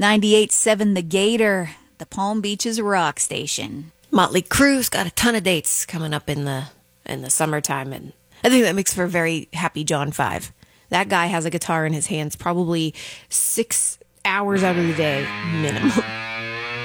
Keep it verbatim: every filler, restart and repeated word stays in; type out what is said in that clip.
ninety-eight point seven The Gator, the Palm Beaches rock station. Motley Crue's got a ton of dates coming up in the in the summertime, and I think that makes for a very happy John five. That guy has a guitar in his hands probably six hours out of the day minimum.